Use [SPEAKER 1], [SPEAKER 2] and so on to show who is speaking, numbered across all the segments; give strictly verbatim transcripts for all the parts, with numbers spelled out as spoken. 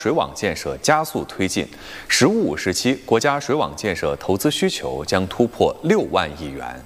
[SPEAKER 1] 水网建设加速推进，“十五五”时期国家水网建设投资需求将突破六万亿元。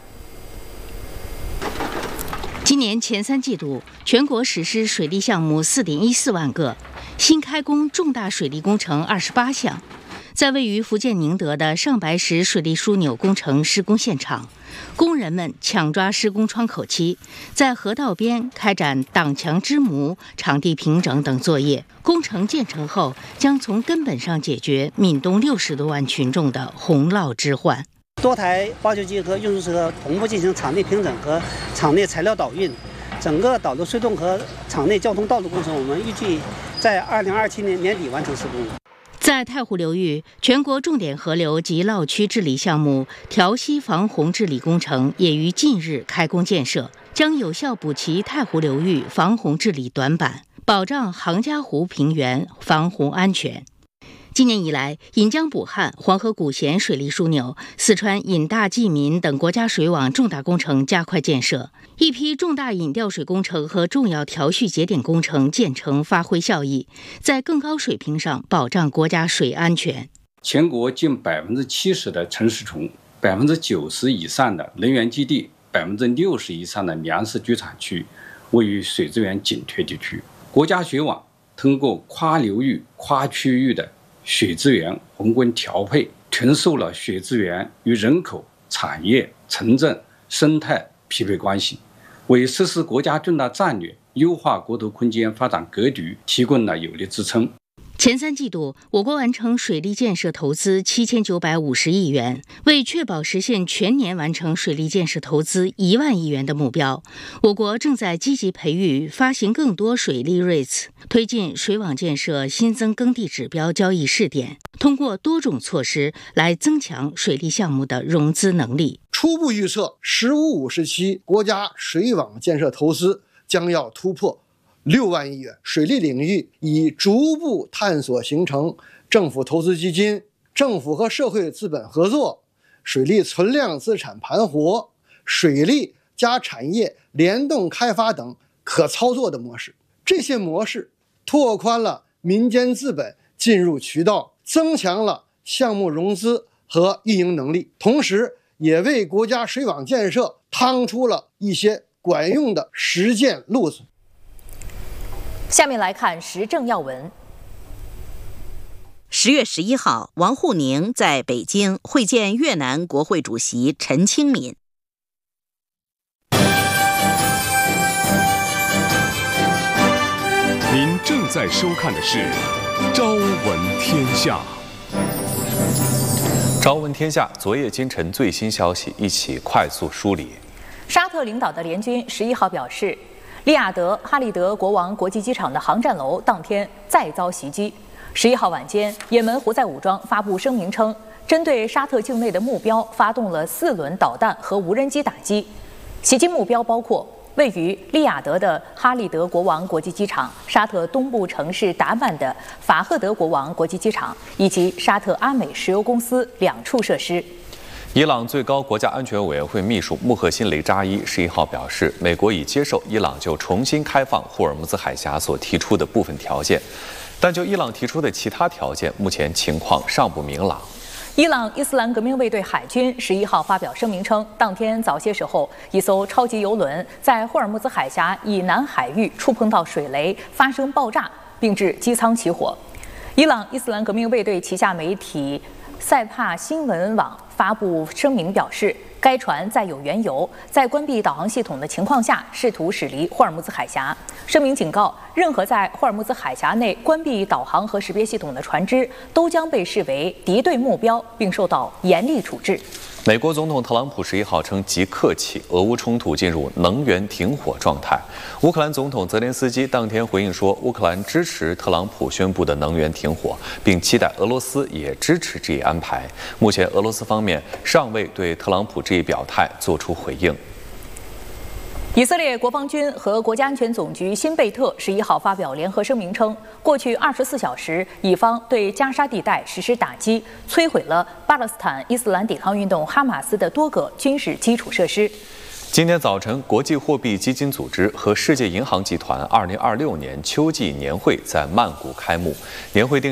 [SPEAKER 2] 今年前三季度，全国实施水利项目四点一四万个，新开工重大水利工程二十八项。在位于福建宁德的上白石水利枢纽工程施工现场，工人们抢抓施工窗口期，在河道边开展挡墙支模、场地平整等作业。工程建成后，将从根本上解决闽东六十多万群众的洪涝之患。
[SPEAKER 3] 多台挖掘机和运输车同步进行场地平整和场内材料导运，整个导路隧洞和场内交通道路工程，我们预计在二零二七年年底完成施工。
[SPEAKER 2] 在太湖流域，全国重点河流及涝区治理项目调溪防洪治理工程也于近日开工建设，将有效补齐太湖流域防洪治理短板，保障杭嘉湖平原防洪安全。今年以来，引江补汉、黄河古贤水利枢纽、四川引大济民等国家水网重大工程加快建设，一批重大引调水工程和重要调蓄节点工程建成发挥效益，在更高水平上保障国家水安全。
[SPEAKER 4] 全国近百分之七十的城市群、百分之九十以上的能源基地、百分之六十以上的粮食居产区位于水资源紧缺地区。国家水网通过跨流域、跨区域的水资源宏观调配，承受了水资源与人口、产业、城镇、生态匹配关系，为实施国家重大战略、优化国土空间发展格局提供了有力支撑。
[SPEAKER 2] 前三季度，我国完成水利建设投资七千九百五十亿元，为确保实现全年完成水利建设投资一万亿元的目标，我国正在积极培育、发行更多水利 R E I T S， 推进水网建设新增耕地指标交易试点，通过多种措施来增强水利项目的融资能力。
[SPEAKER 5] 初步预测，“十五五”时期国家水网建设投资将要突破六万亿元，水利领域已逐步探索形成政府投资基金、政府和社会资本合作、水利存量资产盘活、水利加产业联动开发等可操作的模式。这些模式拓宽了民间资本进入渠道，增强了项目融资和运营能力，同时也为国家水网建设趟出了一些管用的实践路子。
[SPEAKER 6] 下面来看时政要闻。
[SPEAKER 7] 十月十一号，王沪宁在北京会见越南国会主席陈清敏。
[SPEAKER 8] 您正在收看的是《朝闻天下》。
[SPEAKER 1] 朝闻天下，昨夜今晨最新消息，一起快速梳理。
[SPEAKER 6] 沙特领导的联军十一号表示，利雅得哈利德国王国际机场的航站楼当天再遭袭击。十一号晚间，也门胡塞武装发布声明称，针对沙特境内的目标发动了四轮导弹和无人机打击。袭击目标包括位于利雅得的哈利德国王国际机场、沙特东部城市达曼的法赫德国王国际机场以及沙特阿美石油公司两处设施。
[SPEAKER 1] 伊朗最高国家安全委员会秘书穆赫辛雷扎伊十一号表示，美国已接受伊朗就重新开放霍尔木兹海峡所提出的部分条件，但就伊朗提出的其他条件，目前情况尚不明朗。
[SPEAKER 6] 伊朗伊斯兰革命卫队海军十一号发表声明称，当天早些时候，一艘超级油轮在霍尔木兹海峡以南海域触碰到水雷，发生爆炸，并致机舱起火。伊朗伊斯兰革命卫队旗下媒体塞帕新闻网发布声明表示，该船载有原油，在关闭导航系统的情况下，试图驶离霍尔木兹海峡。声明警告，任何在霍尔木兹海峡内关闭导航和识别系统的船只，都将被视为敌对目标，并受到严厉处置。
[SPEAKER 1] 美国总统特朗普十一号称即刻起，俄乌冲突进入能源停火状态。乌克兰总统泽连斯基当天回应说，乌克兰支持特朗普宣布的能源停火，并期待俄罗斯也支持这一安排。目前，俄罗斯方面尚未对特朗普这一表态做出回应。
[SPEAKER 6] 以色列国防军和国家安全总局新贝特十一号发表联合声明称，过去二十四小时，以方对加沙地带实施打击，摧毁了巴勒斯坦伊斯兰抵抗运动哈马斯的多个军事基础设施。
[SPEAKER 1] 今天早晨，国际货币基金组织和世界银行集团二零二六年秋季年会在曼谷开幕，年会定